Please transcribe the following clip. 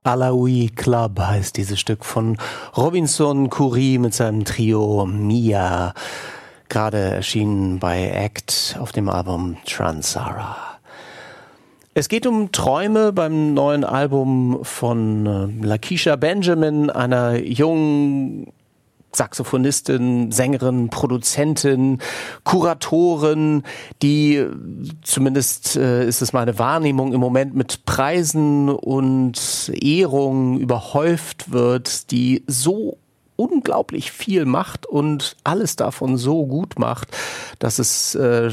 Alaoui Club heißt dieses Stück von Robinson Khoury mit seinem Trio Mia. Gerade erschienen bei ACT auf dem Album Transara. Es geht um Träume beim neuen Album von Lakeisha Benjamin, einer jungen Saxophonistin, Sängerin, Produzentin, Kuratorin, die, zumindest ist es meine Wahrnehmung, im Moment mit Preisen und Ehrungen überhäuft wird, die so unglaublich viel macht und alles davon so gut macht, dass es